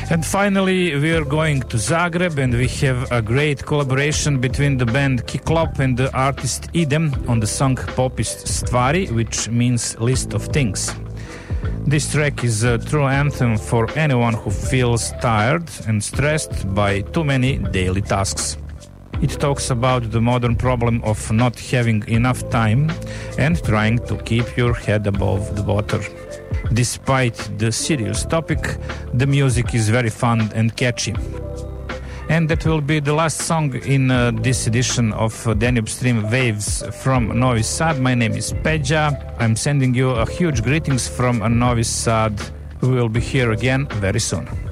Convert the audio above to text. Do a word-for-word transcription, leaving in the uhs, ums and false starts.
And finally, we are going to Zagreb, and we have a great collaboration between the band Kiklop and the artist Idem on the song Popist Stvari, which means list of things. This track is a true anthem for anyone who feels tired and stressed by too many daily tasks. It talks about the modern problem of not having enough time and trying to keep your head above the water. Despite the serious topic, the music is very fun and catchy. And that will be the last song in uh, this edition of uh, Danube Stream Waves from Novi Sad. My name is Peđa. I'm sending you a huge greetings from uh, Novi Sad. We will be here again very soon.